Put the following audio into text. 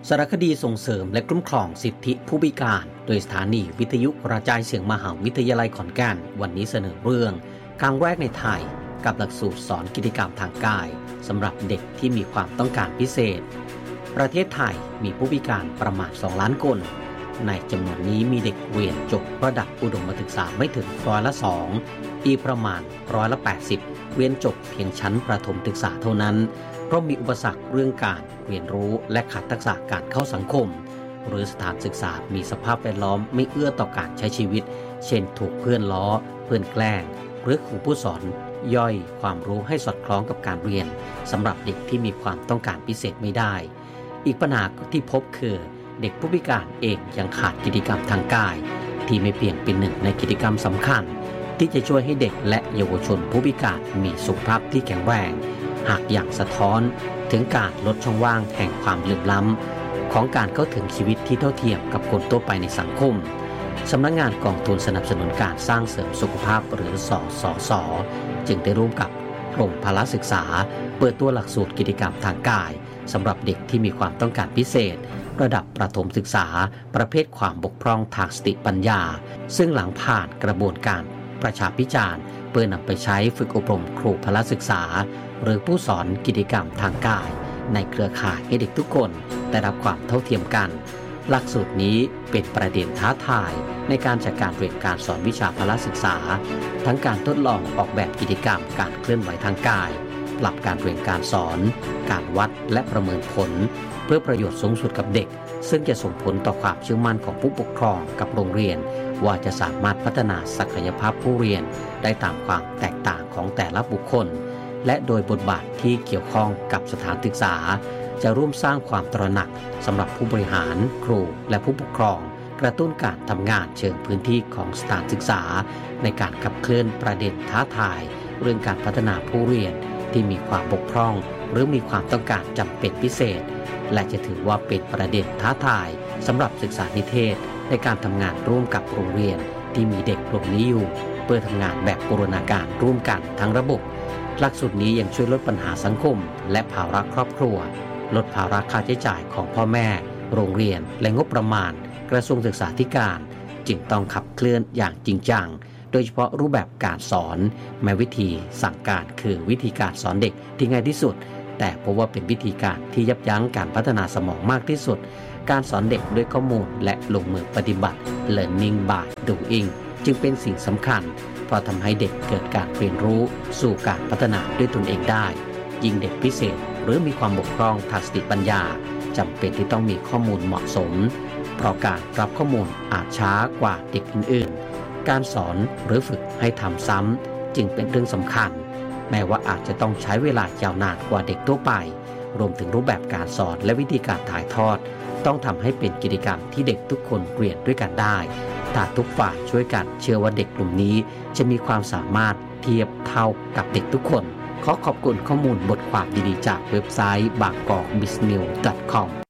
สารคดีส่งเสริมและคุ้มครองสิทธิผู้พิการโดยสถานีวิทยุกระจายเสียงมหาวิทยาลัยขอนแก่นวันนี้เสนอเรื่องครั้งแรกในไทยกับหลักสูตรสอนกิจกรรมทางกายสำหรับเด็กที่มีความต้องการพิเศษประเทศไทยมีผู้พิการประมาณ2 ล้านคนในจำนวนนี้มีเด็กเรียนจบระดับอุดมศึกษาไม่ถึง2%อีกประมาณ80%เรียนจบเพียงชั้นประถมศึกษาเท่านั้นเพราะมีอุปสรรคเรื่องการเรียนรู้และขาดทักษะการเข้าสังคมหรือสถานศึกษามีสภาพแวดล้อมไม่เอื้อต่อการใช้ชีวิตเช่นถูกเพื่อนล้อเพื่อนแกล้งหรือครูผู้สอนย่อยความรู้ให้สอดคล้องกับการเรียนสำหรับเด็กที่มีความต้องการพิเศษไม่ได้อีกปัญหาที่พบคือเด็กผู้พิการเองยังขาดกิจกรรมทางกายที่ไม่เพียงเป็นหนึ่งในกิจกรรมสำคัญที่จะช่วยให้เด็กและเยาวชนผู้พิการมีสุขภาพที่แข็งแรงหากอย่างสะท้อนถึงการลดช่องว่างแห่งความเหลื่อมล้ำของการเข้าถึงชีวิตที่เท่าเทียมกับคนทั่วไปในสังคมสำนักงานกองทุนสนับสนุนการสร้างเสริมสุขภาพหรือสสส.จึงได้ร่วมกับกรมพละศึกษาเปิดตัวหลักสูตรกิจกรรมทางกายสำหรับเด็กที่มีความต้องการพิเศษระดับประถมศึกษาประเภทความบกพร่องทางสติปัญญาซึ่งหลังผ่านกระบวนการประชาพิจารณ์เพื่อนำไปใช้ฝึกอบรมครูพละศึกษาหรือผู้สอนกิจกรรมทางกายในเครือข่ายให้เด็กทุกคนได้รับความเท่าเทียมกันหลักสูตรนี้เป็นประเด็นท้าทายในการจัดการเรียนการสอนวิชาพละศึกษาทั้งการทดลองออกแบบกิจกรรมการเคลื่อนไหวทางกายปรับการเรียนการสอนการวัดและประเมินผลเพื่อประโยชน์สูงสุดกับเด็กซึ่งจะส่งผลต่อความเชื่อมั่นของผู้ปกครองกับโรงเรียนว่าจะสามารถพัฒนาศักยภาพผู้เรียนได้ตามความแตกต่างของแต่ละบุคคลและโดยบทบาทที่เกี่ยวข้องกับสถานศึกษาจะร่วมสร้างความตระหนักสำหรับผู้บริหารครูและผู้ปกครองกระตุ้นการทำงานเชิงพื้นที่ของสถานศึกษาในการขับเคลื่อนประเด็นท้าทายเรื่องการพัฒนาผู้เรียนที่มีความบกพร่องหรือมีความต้องการจำเป็นพิเศษและจะถือว่าเป็นประเด็นท้าทายสำหรับศึกษานิเทศในการทำงานร่วมกับโรงเรียนที่มีเด็กกลุ่มนี้อยู่เพื่อทำงานแบบบูรณาการร่วมกันทั้งระบบหลักสูตรนี้ยังช่วยลดปัญหาสังคมและภาระครอบครัวลดภาระค่าใช้จ่ายของพ่อแม่โรงเรียนและงบประมาณกระทรวงศึกษาธิการจึงต้องขับเคลื่อนอย่างจริงจังโดยเฉพาะรูปแบบการสอนแม้วิธีสั่งการคือวิธีการสอนเด็กที่ง่ายที่สุดแต่พบว่าเป็นวิธีการที่ยับยั้งการพัฒนาสมองมากที่สุดการสอนเด็กด้วยข้อมูลและลงมือปฏิบัติ Learning by Doing จึงเป็นสิ่งสำคัญเพราะทำให้เด็กเกิดการเรียนรู้สู่การพัฒนาด้วยตนเองได้ยิ่งเด็กพิเศษหรือมีความบกพร่องทางสติปัญญาจำเป็นที่ต้องมีข้อมูลเหมาะสมเพราะการรับข้อมูลอาจช้ากว่าเด็กอื่นๆการสอนหรือฝึกให้ทำซ้ำจึงเป็นเรื่องสำคัญแม้ว่าอาจจะต้องใช้เวลายาวนานกว่าเด็กทั่วไปรวมถึงรูปแบบการสอนและวิธีการถ่ายทอดต้องทำให้เป็นกิจกรรมที่เด็กทุกคนเรียนด้วยกันได้ถ้าทุกฝ่ายช่วยกันเชื่อว่าเด็กกลุ่มนี้จะมีความสามารถเทียบเท่ากับเด็กทุกคนขอขอบคุณข้อมูลบทความดีๆจากเว็บไซต์ bangkokbiznews.com